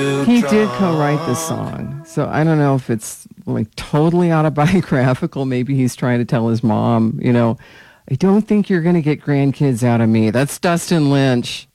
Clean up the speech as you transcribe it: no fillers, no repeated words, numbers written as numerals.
He did co-write the song, so I don't know if it's like totally autobiographical. Maybe he's trying to tell his mom, I don't think you're going to get grandkids out of me. That's Dustin Lynch.